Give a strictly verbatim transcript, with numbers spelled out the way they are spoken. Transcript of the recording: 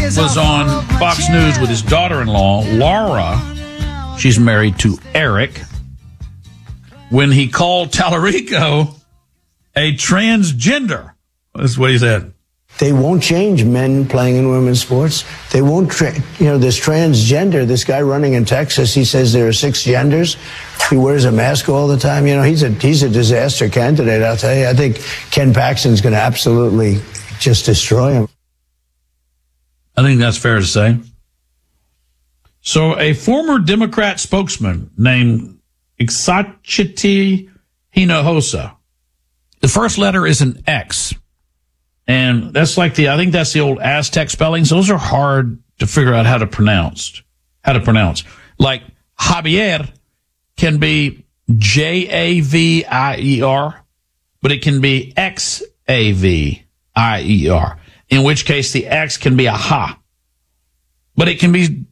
was on Fox News with his daughter-in-law, Laura. She's married to Eric. When he called Tallarico a transgender. That's what he said. They won't change men playing in women's sports. They won't, tra- you know, this transgender, this guy running in Texas, he says there are six genders. He wears a mask all the time. You know, he's a he's a disaster candidate, I'll tell you. I think Ken Paxton's going to absolutely just destroy him. I think that's fair to say. So a former Democrat spokesman named Ixachiti Hinojosa, the first letter is an X. And that's like the, I think that's the old Aztec spellings. Those are hard to figure out how to pronounce, how to pronounce. Like Javier can be J A V I E R, but it can be X A V I E R, in which case the X can be a ha. But it can be